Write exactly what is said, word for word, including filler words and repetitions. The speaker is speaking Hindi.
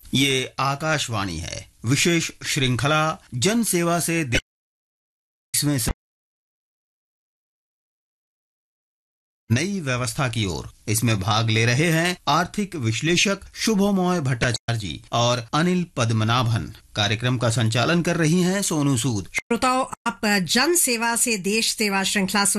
ये आकाशवाणी है। विशेष श्रृंखला जन सेवा से देश में नई व्यवस्था की ओर। इसमें भाग ले रहे हैं आर्थिक विश्लेषक शुभोमय भट्टाचार्य जी और अनिल पद्मनाभन। कार्यक्रम का संचालन कर रही हैं सोनू सूद। श्रोताओं, आप जन सेवा से देश सेवा श्रृंखला